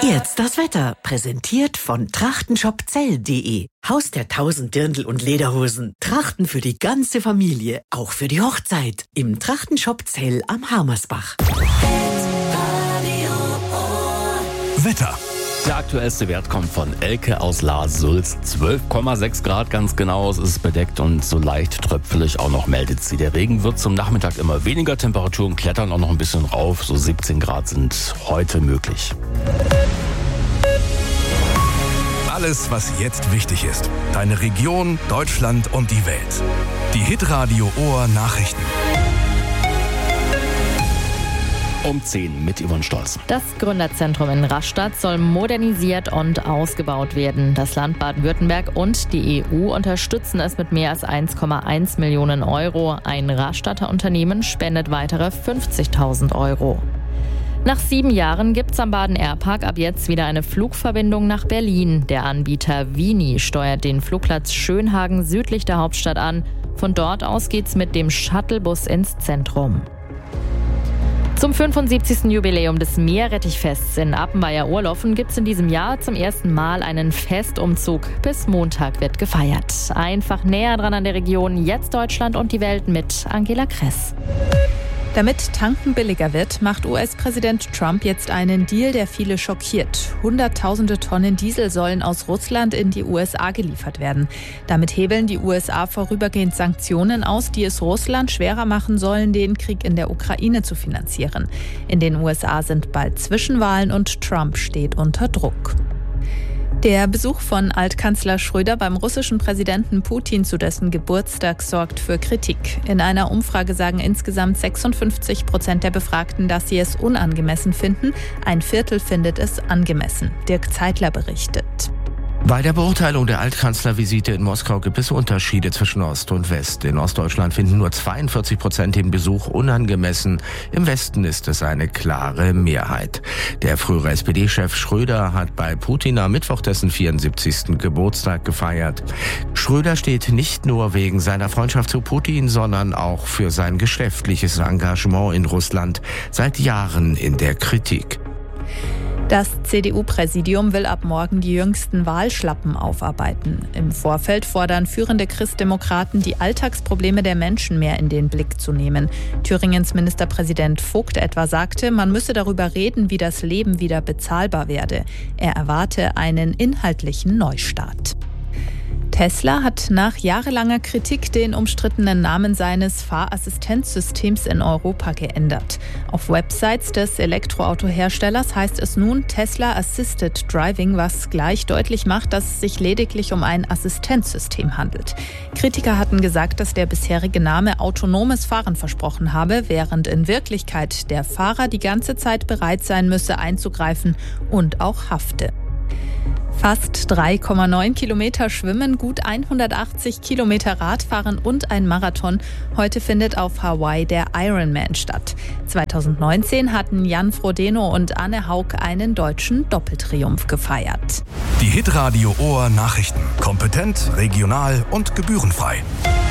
Jetzt das Wetter, präsentiert von trachtenshopzell.de. Haus der 1000 Dirndl und Lederhosen. Trachten für die ganze Familie, auch für die Hochzeit. Im Trachtenshop Zell am Harmersbach. Wetter. Der aktuellste Wert kommt von Elke aus Lars-Sulz. 12,6 Grad ganz genau. Es ist bedeckt und so leicht tröpfelig auch noch meldet sie. Der Regen wird zum Nachmittag immer weniger. Temperaturen klettern auch noch ein bisschen rauf. So 17 Grad sind heute möglich. Alles, was jetzt wichtig ist. Deine Region, Deutschland und die Welt. Die Hitradio Ohr Nachrichten. Um 10 mit Yvonne Stolz. Das Gründerzentrum in Rastatt soll modernisiert und ausgebaut werden. Das Land Baden-Württemberg und die EU unterstützen es mit mehr als 1,1 Millionen Euro. Ein Rastatter Unternehmen spendet weitere 50.000 Euro. Nach 7 Jahren gibt's am Baden-Airpark ab jetzt wieder eine Flugverbindung nach Berlin. Der Anbieter Vini steuert den Flugplatz Schönhagen südlich der Hauptstadt an. Von dort aus geht's mit dem Shuttlebus ins Zentrum. Zum 75. Jubiläum des Meerrettichfests in Appenweier-Ohrloffen gibt es in diesem Jahr zum ersten Mal einen Festumzug. Bis Montag wird gefeiert. Einfach näher dran an der Region, jetzt Deutschland und die Welt mit Angela Kress. Damit Tanken billiger wird, macht US-Präsident Trump jetzt einen Deal, der viele schockiert. Hunderttausende Tonnen Diesel sollen aus Russland in die USA geliefert werden. Damit hebeln die USA vorübergehend Sanktionen aus, die es Russland schwerer machen sollen, den Krieg in der Ukraine zu finanzieren. In den USA sind bald Zwischenwahlen und Trump steht unter Druck. Der Besuch von Altkanzler Schröder beim russischen Präsidenten Putin zu dessen Geburtstag sorgt für Kritik. In einer Umfrage sagen insgesamt 56% der Befragten, dass sie es unangemessen finden. Ein Viertel findet es angemessen. Dirk Zeitler berichtet. Bei der Beurteilung der Altkanzlervisite in Moskau gibt es Unterschiede zwischen Ost und West. In Ostdeutschland finden nur 42% den Besuch unangemessen. Im Westen ist es eine klare Mehrheit. Der frühere SPD-Chef Schröder hat bei Putin am Mittwoch dessen 74. Geburtstag gefeiert. Schröder steht nicht nur wegen seiner Freundschaft zu Putin, sondern auch für sein geschäftliches Engagement in Russland seit Jahren in der Kritik. Das CDU-Präsidium will ab morgen die jüngsten Wahlschlappen aufarbeiten. Im Vorfeld fordern führende Christdemokraten, die Alltagsprobleme der Menschen mehr in den Blick zu nehmen. Thüringens Ministerpräsident Vogt etwa sagte, man müsse darüber reden, wie das Leben wieder bezahlbar werde. Er erwarte einen inhaltlichen Neustart. Tesla hat nach jahrelanger Kritik den umstrittenen Namen seines Fahrassistenzsystems in Europa geändert. Auf Websites des Elektroautoherstellers heißt es nun Tesla Assisted Driving, was gleich deutlich macht, dass es sich lediglich um ein Assistenzsystem handelt. Kritiker hatten gesagt, dass der bisherige Name autonomes Fahren versprochen habe, während in Wirklichkeit der Fahrer die ganze Zeit bereit sein müsse, einzugreifen und auch hafte. Fast 3,9 Kilometer Schwimmen, gut 180 Kilometer Radfahren und ein Marathon. Heute findet auf Hawaii der Ironman statt. 2019 hatten Jan Frodeno und Anne Haug einen deutschen Doppeltriumph gefeiert. Die Hitradio Ohr Nachrichten. Kompetent, regional und gebührenfrei.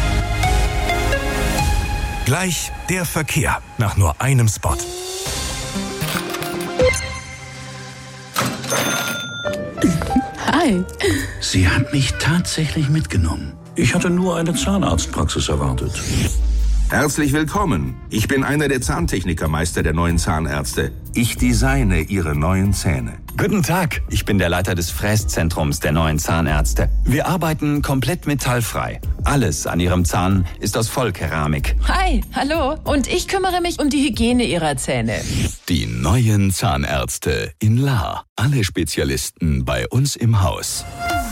Gleich der Verkehr nach nur einem Spot. Hi. Sie haben mich tatsächlich mitgenommen. Ich hatte nur eine Zahnarztpraxis erwartet. Herzlich willkommen. Ich bin einer der Zahntechnikermeister der neuen Zahnärzte. Ich designe Ihre neuen Zähne. Guten Tag, ich bin der Leiter des Fräszentrums der neuen Zahnärzte. Wir arbeiten komplett metallfrei. Alles an Ihrem Zahn ist aus Vollkeramik. Hi, hallo. Und ich kümmere mich um die Hygiene Ihrer Zähne. Die neuen Zahnärzte in Lahr. Alle Spezialisten bei uns im Haus.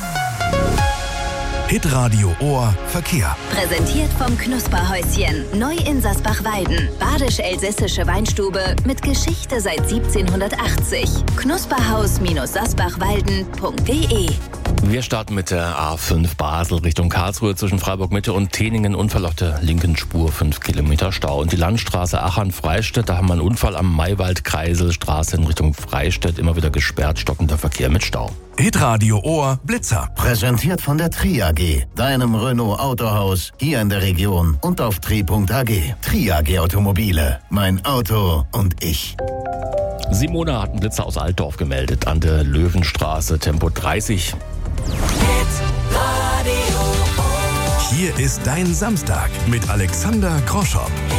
Hitradio Ohr Verkehr. Präsentiert vom Knusperhäuschen. Neu in Sasbach-Weiden. Badisch-elsässische Weinstube mit Geschichte seit 1780. Knusperhaus-sasbachwalden.de Wir starten mit der A5 Basel Richtung Karlsruhe zwischen Freiburg Mitte und Teningen. Unfall auf der linken Spur, 5 Kilometer Stau. Und die Landstraße Achern-Freistädt, da haben wir einen Unfall am Maywald-Kreisel-Straße in Richtung Freistädt. Immer wieder gesperrt, stockender Verkehr mit Stau. Hitradio Ohr Blitzer. Präsentiert von der Tri AG, deinem Renault Autohaus, hier in der Region und auf tri.ag. Tri AG Automobile, mein Auto und ich. Simone hat einen Blitzer aus Altdorf gemeldet an der Löwenstraße, Tempo 30. Hier ist dein Samstag mit Alexander Groschopp.